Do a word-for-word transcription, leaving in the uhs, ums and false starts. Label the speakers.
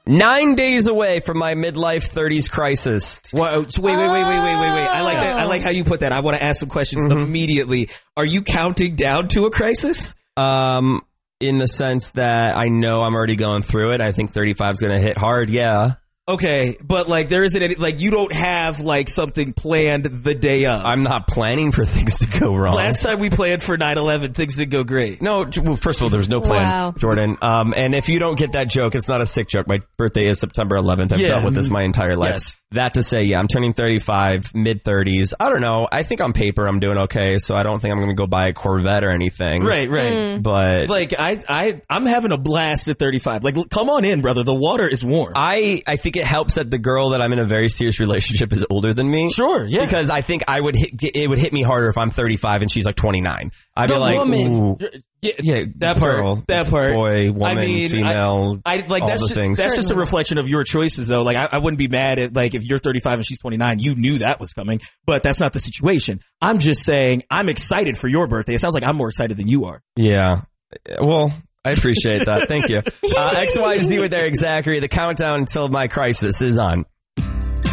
Speaker 1: Nine days away from my midlife thirties crisis.
Speaker 2: Well, so wait, wait, wait, wait, wait, wait, wait. I like that. I like how you put that. I want to ask some questions mm-hmm. immediately. Are you counting down to a crisis?
Speaker 1: Um, in the sense that I know I'm already going through it. I think thirty-five is going to hit hard. Yeah.
Speaker 2: Okay, but like there isn't any, like you don't have like something planned the day of.
Speaker 1: I'm not planning for things to go wrong.
Speaker 2: Last time we planned for nine eleven, things didn't go great.
Speaker 1: No, well, first of all, there was no plan,
Speaker 3: wow.
Speaker 1: Jordan. Um, and if you don't get that joke, it's not a sick joke. My birthday is September eleventh. I've
Speaker 2: yeah.
Speaker 1: dealt with this my entire life.
Speaker 2: Yes.
Speaker 1: That to say, yeah, I'm turning thirty-five, mid thirties. I don't know. I think on paper I'm doing okay, so I don't think I'm going to go buy a Corvette or anything.
Speaker 2: Right, right.
Speaker 3: Mm.
Speaker 1: But
Speaker 2: like I, I, I'm having a blast at thirty-five. Like, come on in, brother. The water is warm.
Speaker 1: I, I think it helps that the girl that I'm in a very serious relationship is older than me.
Speaker 2: Sure, yeah.
Speaker 1: Because I think I would hit, it would hit me harder if I'm thirty-five and she's like twenty-nine. I'd
Speaker 3: the
Speaker 1: be like,
Speaker 3: woman.
Speaker 1: ooh.
Speaker 2: Yeah,
Speaker 1: Yeah,
Speaker 2: that part,
Speaker 1: girl,
Speaker 2: that part,
Speaker 1: boy, woman,
Speaker 2: I mean,
Speaker 1: female,
Speaker 2: I, I like
Speaker 1: all
Speaker 2: that's
Speaker 1: the
Speaker 2: just,
Speaker 1: things.
Speaker 2: that's just a reflection of your choices, though. Like, I, I wouldn't be mad at like if you're thirty-five and she's twenty-nine, you knew that was coming, but that's not the situation. I'm just saying I'm excited for your birthday. It sounds like I'm more excited than you are.
Speaker 1: Yeah, well, I appreciate that. Thank you. Uh, X Y Z with Eric Zachary. The countdown until my crisis is on.